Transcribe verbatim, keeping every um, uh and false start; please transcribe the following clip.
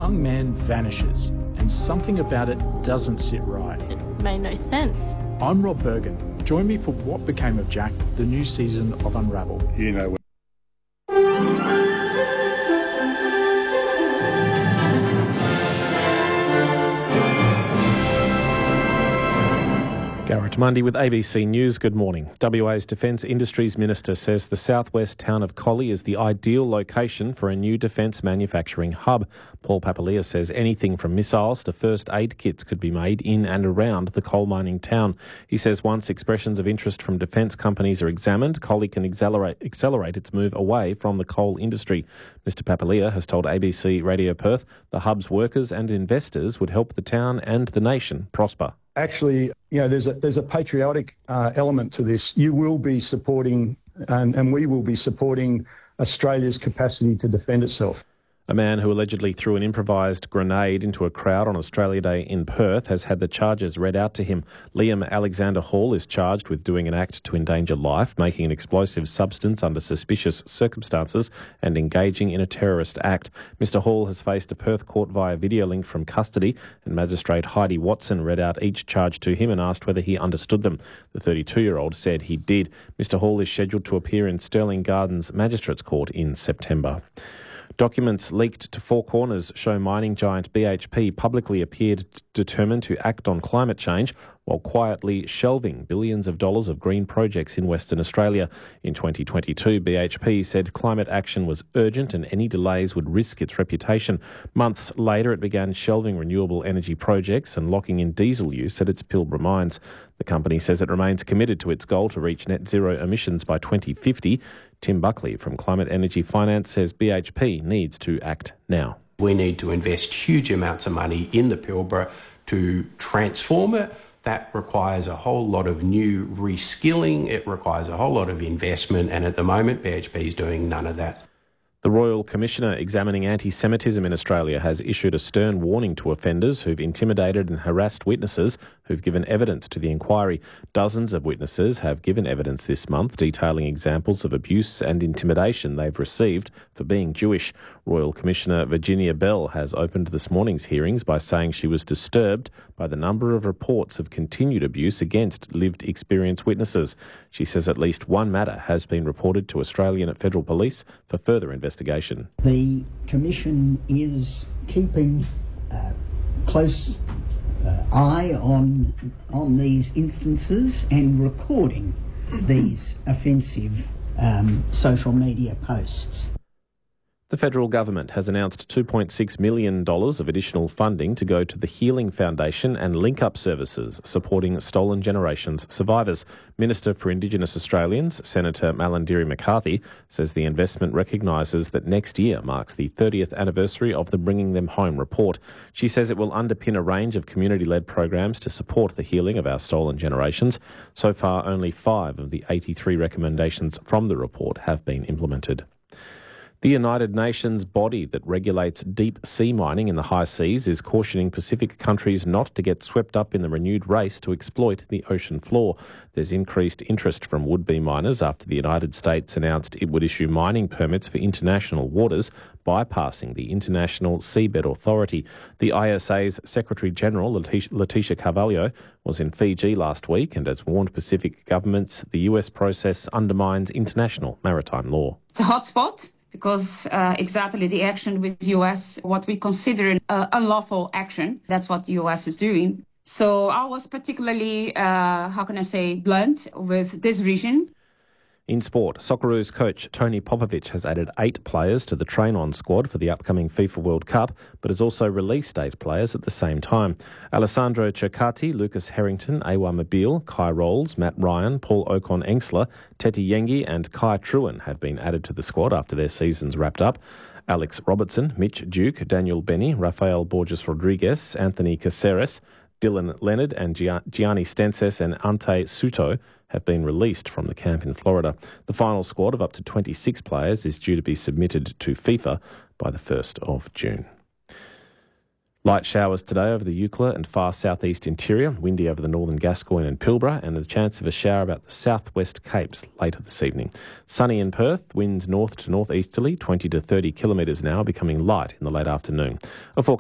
young man vanishes and something about it doesn't sit right. It made no sense. I'm Rob Bergen. Join me for What Became of Jack, the new season of Unravel. You know Garrett Mundy with A B C News. Good morning. W A's Defence Industries Minister says the southwest town of Collie is the ideal location for a new defence manufacturing hub. Paul Papalia says anything from missiles to first aid kits could be made in and around the coal mining town. He says once expressions of interest from defence companies are examined, Collie can accelerate, accelerate its move away from the coal industry. Mister Papalia has told A B C Radio Perth the hub's workers and investors would help the town and the nation prosper. Actually, you know, there's a there's a patriotic uh, element to this. You will be supporting, and, and we will be supporting Australia's capacity to defend itself. A man who allegedly threw an improvised grenade into a crowd on Australia Day in Perth has had the charges read out to him. Liam Alexander Hall is charged with doing an act to endanger life, making an explosive substance under suspicious circumstances and engaging in a terrorist act. Mister Hall has faced a Perth court via video link from custody, and Magistrate Heidi Watson read out each charge to him and asked whether he understood them. The thirty-two-year-old said he did. Mister Hall is scheduled to appear in Stirling Gardens Magistrates Court in September. Documents leaked to Four Corners show mining giant B H P publicly appeared determined to act on climate change while quietly shelving billions of dollars of green projects in Western Australia. In twenty twenty-two, B H P said climate action was urgent and any delays would risk its reputation. Months later, it began shelving renewable energy projects and locking in diesel use at its Pilbara mines. The company says it remains committed to its goal to reach net zero emissions by twenty fifty. Tim Buckley from Climate Energy Finance says B H P needs to act now. We need to invest huge amounts of money in the Pilbara to transform it. That requires a whole lot of new reskilling. It requires a whole lot of investment. And at the moment, B H P is doing none of that. The Royal Commissioner examining anti-Semitism in Australia has issued a stern warning to offenders who've intimidated and harassed witnesses who've given evidence to the inquiry. Dozens of witnesses have given evidence this month detailing examples of abuse and intimidation they've received for being Jewish. Royal Commissioner Virginia Bell has opened this morning's hearings by saying she was disturbed by the number of reports of continued abuse against lived experience witnesses. She says at least one matter has been reported to Australian Federal Police for further investigation. The Commission is keeping a close uh, eye on, on these instances and recording these offensive um, social media posts. The federal government has announced two point six million dollars of additional funding to go to the Healing Foundation and Link Up Services, supporting Stolen Generations survivors. Minister for Indigenous Australians, Senator Malarndirri McCarthy, says the investment recognises that next year marks the thirtieth anniversary of the Bringing Them Home report. She says it will underpin a range of community-led programs to support the healing of our stolen generations. So far, only five of the eighty-three recommendations from the report have been implemented. The United Nations body that regulates deep sea mining in the high seas is cautioning Pacific countries not to get swept up in the renewed race to exploit the ocean floor. There's increased interest from would-be miners after the United States announced it would issue mining permits for international waters, bypassing the International Seabed Authority. The I S A's Secretary-General, Leticia, Leticia Carvalho, was in Fiji last week and has warned Pacific governments the U S process undermines international maritime law. It's a hotspot, because uh, exactly the action with the U S, what we consider uh, unlawful action, that's what the U S is doing. So I was particularly, uh, how can I say, blunt with this region. In sport, Socceroos coach Tony Popovic has added eight players to the train-on squad for the upcoming FIFA World Cup, but has also released eight players at the same time. Alessandro Cercati, Lucas Harrington, Awa Mobile, Kai Rolls, Matt Ryan, Paul Ocon-Engsler, Teti Yengi and Kai Truen have been added to the squad after their seasons wrapped up. Alex Robertson, Mitch Duke, Daniel Benny, Rafael Borges-Rodriguez, Anthony Caceres, Dylan Leonard and Gianni Stenses and Ante Suto have been released from the camp in Florida. The final squad of up to twenty-six players is due to be submitted to FIFA by the first of June. Light showers today over the Eucla and far southeast interior, windy over the northern Gascoyne and Pilbara, and a chance of a shower about the southwest Capes later this evening. Sunny in Perth, winds north to northeasterly, twenty to thirty kilometres an hour, becoming light in the late afternoon. A